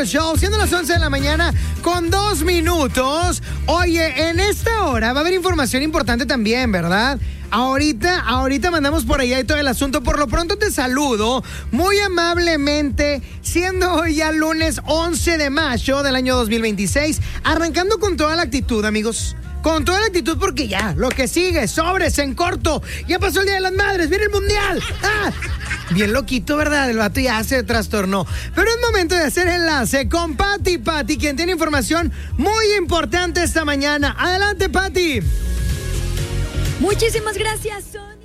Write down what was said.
el show, siendo las 11 de la mañana con 2 minutos. Oye, en esta hora va a haber información importante también, ¿verdad? Ahorita mandamos por allá y todo el asunto. Por lo pronto te saludo muy amablemente, siendo hoy ya lunes 11 de mayo del año 2026, arrancando con toda la actitud, amigos. Con toda la actitud, porque ya, lo que sigue, sobres en corto. Ya pasó el Día de las Madres, viene el Mundial. ¡Ah! Bien loquito, ¿verdad? El vato ya se trastornó. Pero es momento de hacer enlace con Pati, quien tiene información muy importante esta mañana. Adelante, Pati. Muchísimas gracias, Sonia.